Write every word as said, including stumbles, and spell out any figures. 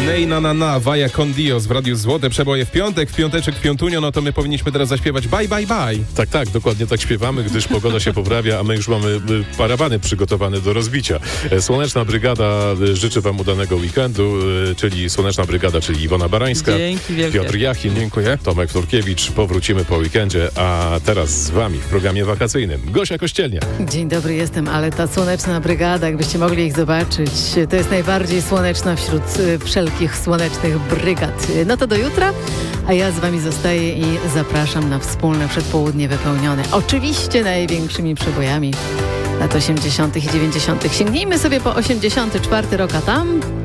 Nej na na na, Vaya con Dios w Radiu Złote Przeboje w piątek, w piąteczek, w piątunio, no to my powinniśmy teraz zaśpiewać bye, bye, bye. Tak, tak, dokładnie tak śpiewamy, gdyż pogoda się poprawia, a my już mamy y, parawany przygotowane do rozbicia. E, Słoneczna Brygada y, życzy wam udanego weekendu, y, czyli Słoneczna Brygada, czyli Iwona Barańska, Dzięki wielkie. Piotr Jachin, Dziękuję. Tomek Turkiewicz. Powrócimy po weekendzie, a teraz z wami w programie wakacyjnym Gosia Kościelnia. Dzień dobry, jestem, ale ta Słoneczna Brygada, jakbyście mogli ich zobaczyć, to jest najbardziej słoneczna wśród y, wszelkich słonecznych brygad. No to do jutra, a ja z wami zostaję i zapraszam na wspólne przedpołudnie wypełnione oczywiście największymi przebojami lat osiemdziesiątych i dziewięćdziesiątych. Sięgnijmy sobie po osiemdziesiąty czwarty rok, a tam